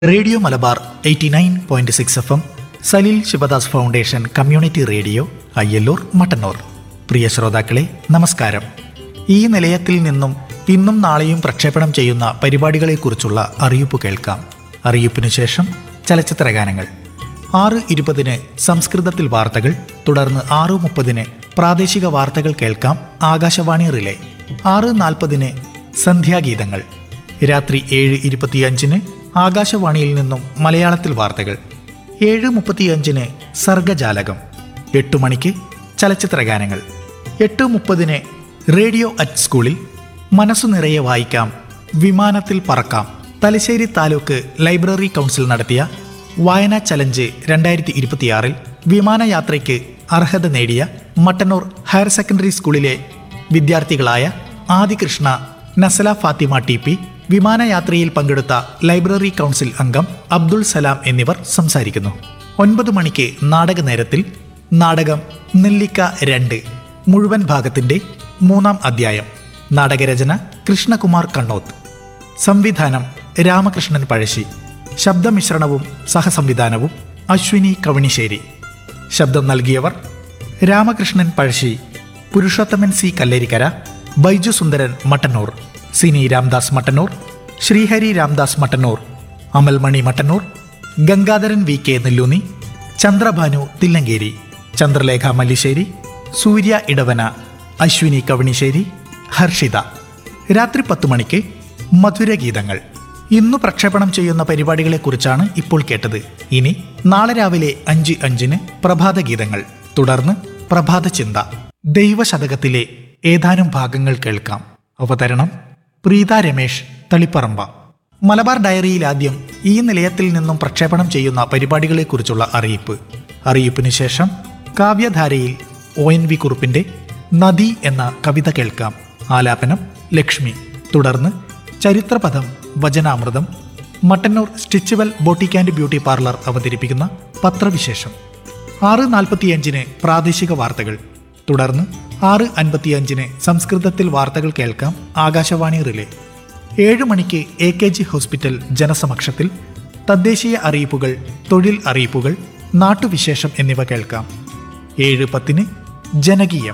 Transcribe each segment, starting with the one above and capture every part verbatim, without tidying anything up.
Radio Malabar eighty nine point six F M, Saleel Sivadas foundation community radio, Ayyallur, Mattannur. പ്രിയ ശ്രോതാക്കളെ, നമസ്കാരം. ഈ നിലയത്തിൽ നിന്നും ഇന്നും നാളെയും പ്രക്ഷേപണം ചെയ്യുന്ന പരിപാടികളെക്കുറിച്ചുള്ള അറിയിപ്പ് കേൾക്കാം. അറിയിപ്പിനു ശേഷം ചലച്ചിത്രഗാനങ്ങൾ. ആറ് ഇരുപതിന് സംസ്കൃതത്തിൽ വാർത്തകൾ, തുടർന്ന് ആറ് മുപ്പതിന് പ്രാദേശിക വാർത്തകൾ കേൾക്കാം, ആകാശവാണി റിലേ. ആറ് നാൽപ്പതിന് സന്ധ്യാഗീതങ്ങൾ. രാത്രി ഏഴ് ഇരുപത്തിയഞ്ചിന് ആകാശവാണിയിൽ നിന്നും മലയാളത്തിൽ വാർത്തകൾ. ഏഴ് മുപ്പത്തിയഞ്ചിന് സർഗജാലകം. എട്ടു മണിക്ക് ചലച്ചിത്രഗാനങ്ങൾ. എട്ട് മുപ്പതിന് റേഡിയോ അറ്റ് സ്കൂളിൽ മനസ്സു നിറയെ വായിക്കാം, വിമാനത്തിൽ പറക്കാം. തലശ്ശേരി താലൂക്ക് ലൈബ്രറി കൗൺസിൽ നടത്തിയ വായനാ ചലഞ്ച് രണ്ടായിരത്തി ഇരുപത്തിയാറിൽ വിമാനയാത്രയ്ക്ക് അർഹത നേടിയ മട്ടന്നൂർ ഹയർ സെക്കൻഡറി സ്കൂളിലെ വിദ്യാർത്ഥികളായ ആദികൃഷ്ണ, നസല ഫാത്തിമ ടി പി, വിമാനയാത്രയിൽ പങ്കെടുത്ത ലൈബ്രറി കൗൺസിൽ അംഗം അബ്ദുൾ സലാം എന്നിവർ സംസാരിക്കുന്നു. ഒൻപത് മണിക്ക് നാടകനേരത്തിൽ നാടകം നെല്ലിക്ക രണ്ട് മുഴുവൻ ഭാഗത്തിന്റെ മൂന്നാം അധ്യായം. നാടകരചന കൃഷ്ണകുമാർ കണ്ണോത്ത്. സംവിധാനം രാമകൃഷ്ണൻ പഴശ്ശി. ശബ്ദമിശ്രണവും സഹസംവിധാനവും അശ്വിനി കവണിശ്ശേരി. ശബ്ദം നൽകിയവർ രാമകൃഷ്ണൻ പഴശ്ശി, പുരുഷോത്തമൻ സി കല്ലേരിക്കര, ബൈജു സുന്ദരൻ മട്ടന്നൂർ, സിനി രാംദാസ് മട്ടന്നൂർ, ശ്രീഹരി രാംദാസ് മട്ടന്നൂർ, അമൽമണി മട്ടന്നൂർ, ഗംഗാധരൻ വി കെ നെല്ലൂന്നി, ചന്ദ്രഭാനു തില്ലങ്കേരി, ചന്ദ്രലേഖ മല്ലിശ്ശേരി, സൂര്യ ഇടവന, അശ്വിനി കവണിശ്ശേരി, ഹർഷിത. രാത്രി പത്തു മണിക്ക് മധുരഗീതങ്ങൾ. ഇന്നു പ്രക്ഷേപണം ചെയ്യുന്ന പരിപാടികളെക്കുറിച്ചാണ് ഇപ്പോൾ കേട്ടത്. ഇനി നാളെ രാവിലെ അഞ്ച് അഞ്ചിന് പ്രഭാതഗീതങ്ങൾ, തുടർന്ന് പ്രഭാത ചിന്ത. ദൈവശതകത്തിലെ ഏതാനും ഭാഗങ്ങൾ കേൾക്കാം. അവതരണം പ്രീത രമേശ്, തളിപ്പറമ്പ. മലബാർ ഡയറിയിൽ ആദ്യം ഈ നിലയത്തിൽ നിന്നും പ്രക്ഷേപണം ചെയ്യുന്ന പരിപാടികളെക്കുറിച്ചുള്ള അറിയിപ്പ്. അറിയിപ്പിന് ശേഷം കാവ്യധാരയിൽ ഒ എൻ വി കുറുപ്പിന്റെ നദി എന്ന കവിത കേൾക്കാം. ആലാപനം ലക്ഷ്മി. തുടർന്ന് ചരിത്രപഥം, വചനാമൃതം. Mattannur സ്റ്റിച്ചുവൽ boutique and beauty parlour അവതരിപ്പിക്കുന്ന പത്രവിശേഷം. ആറ് നാൽപ്പത്തിയഞ്ചിന് പ്രാദേശിക വാർത്തകൾ, തുടർന്ന് ആറ് അൻപത്തിയഞ്ചിന് സംസ്കൃതത്തിൽ വാർത്തകൾ കേൾക്കാം, ആകാശവാണി റിലേ. ഏഴ് മണിക്ക് എ കെ ജി ഹോസ്പിറ്റൽ ജനസമക്ഷത്തിൽ തദ്ദേശീയ അറിയിപ്പുകൾ, തൊഴിൽ അറിയിപ്പുകൾ, നാട്ടുവിശേഷം എന്നിവ കേൾക്കാം. ഏഴ് പത്തിന് ജനകീയം.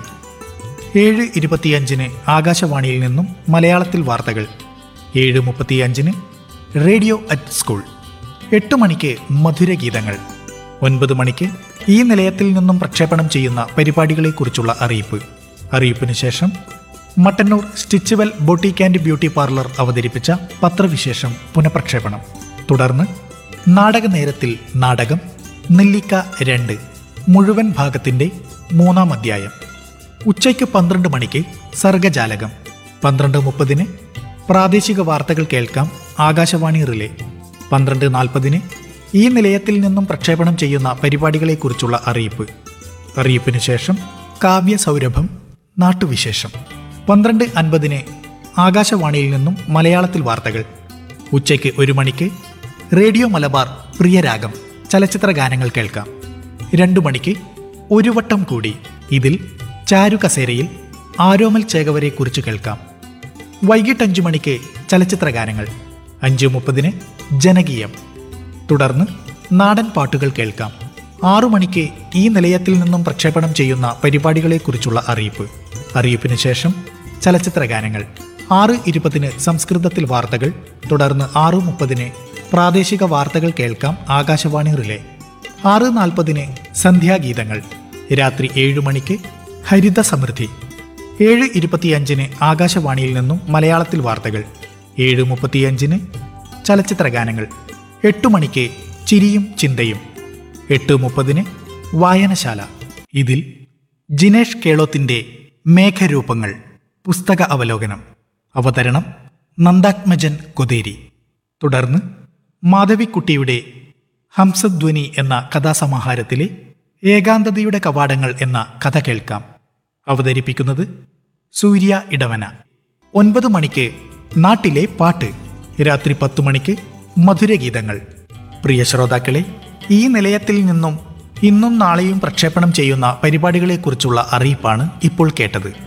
ഏഴ് ഇരുപത്തിയഞ്ചിന് ആകാശവാണിയിൽ നിന്നും മലയാളത്തിൽ വാർത്തകൾ. ഏഴ് മുപ്പത്തിയഞ്ചിന് റേഡിയോ അറ്റ് സ്കൂൾ. എട്ട് മണിക്ക് മധുരഗീതങ്ങൾ. ഒൻപത് മണിക്ക് ഈ നിലയത്തിൽ നിന്നും പ്രക്ഷേപണം ചെയ്യുന്ന പരിപാടികളെക്കുറിച്ചുള്ള അറിയിപ്പ്. അറിയിപ്പിന് ശേഷം Mattannur സ്റ്റിച്ചുവൽ boutique and beauty parlour അവതരിപ്പിച്ച പത്രവിശേഷം പുനഃപ്രക്ഷേപണം. തുടർന്ന് നാടകനേരത്തിൽ നാടകം നെല്ലിക്ക രണ്ട് മുഴുവൻ ഭാഗത്തിന്റെ മൂന്നാം അധ്യായം. ഉച്ചയ്ക്ക് പന്ത്രണ്ട് മണിക്ക് സർഗജാലകം. പന്ത്രണ്ട് മുപ്പതിന് പ്രാദേശിക വാർത്തകൾ കേൾക്കാം, ആകാശവാണി റിലേ. പന്ത്രണ്ട് നാൽപ്പതിന് ഈ നിലയത്തിൽ നിന്നും പ്രക്ഷേപണം ചെയ്യുന്ന പരിപാടികളെക്കുറിച്ചുള്ള അറിയിപ്പ്. അറിയിപ്പിന് ശേഷം കാവ്യസൗരഭം, നാട്ടുവിശേഷം. പന്ത്രണ്ട് അൻപതിന് ആകാശവാണിയിൽ നിന്നും മലയാളത്തിൽ വാർത്തകൾ. ഉച്ചയ്ക്ക് ഒരു മണിക്ക് റേഡിയോ മലബാർ പ്രിയരാഗം ചലച്ചിത്ര ഗാനങ്ങൾ കേൾക്കാം. രണ്ടു മണിക്ക് ഒരു വട്ടം കൂടി. ഇതിൽ ചാരുകസേരയിൽ ആരോമൽ ചേകവരെ കുറിച്ച് കേൾക്കാം. വൈകിട്ട് അഞ്ചു മണിക്ക് ചലച്ചിത്ര ഗാനങ്ങൾ. അഞ്ച് മുപ്പതിന് ജനകീയം. തുടർന്ന് നാടൻ പാട്ടുകൾ കേൾക്കാം. ആറു മണിക്ക് ഈ നിലയത്തിൽ നിന്നും പ്രക്ഷേപണം ചെയ്യുന്ന പരിപാടികളെക്കുറിച്ചുള്ള അറിയിപ്പ്. അറിയിപ്പിന് ശേഷം ചലച്ചിത്ര ഗാനങ്ങൾ. ആറ് ഇരുപതിന് സംസ്കൃതത്തിൽ വാർത്തകൾ, തുടർന്ന് ആറു മുപ്പതിന് പ്രാദേശിക വാർത്തകൾ കേൾക്കാം, ആകാശവാണി റിലേ. ആറ് നാൽപ്പതിന് സന്ധ്യാഗീതങ്ങൾ. രാത്രി ഏഴു മണിക്ക് ഹരിത സമൃദ്ധി. ഏഴ് ഇരുപത്തിയഞ്ചിന് ആകാശവാണിയിൽ നിന്നും മലയാളത്തിൽ വാർത്തകൾ. ഏഴ് മുപ്പത്തിയഞ്ചിന് ചലച്ചിത്ര ഗാനങ്ങൾ. എട്ടു മണിക്ക് ചിരിയും ചിന്തയും. എട്ട് മുപ്പതിന് വായനശാല. ഇതിൽ ജിനേഷ് കേളോത്തിന്റെ മേഘരൂപങ്ങൾ പുസ്തക അവലോകനം. അവതരണം നന്ദാത്മജൻ കൊതേരി. തുടർന്ന് മാധവിക്കുട്ടിയുടെ ഹംസധ്വനി എന്ന കഥാസമാഹാരത്തിലെ ഏകാന്തതയുടെ കവാടങ്ങൾ എന്ന കഥ കേൾക്കാം. അവതരിപ്പിക്കുന്നത് സൂര്യ ഇടവന. ഒൻപത് മണിക്ക് നാട്ടിലെ പാട്ട്. രാത്രി പത്തു മണിക്ക് മധുരഗീതങ്ങൾ. പ്രിയ ശ്രോതാക്കളെ, ഈ നിലയത്തിൽ നിന്നും ഇന്നും നാളെയും പ്രക്ഷേപണം ചെയ്യുന്ന പരിപാടികളെക്കുറിച്ചുള്ള അറിയിപ്പാണ് ഇപ്പോൾ കേട്ടത്.